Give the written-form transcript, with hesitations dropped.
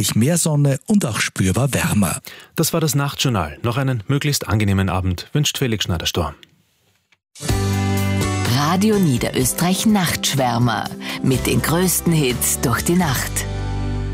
deutlich mehr Sonne und auch spürbar wärmer. Das war das Nachtjournal. Noch einen möglichst angenehmen Abend wünscht Felix Schneider-Storr. Radio Niederösterreich Nachtschwärmer mit den größten Hits durch die Nacht.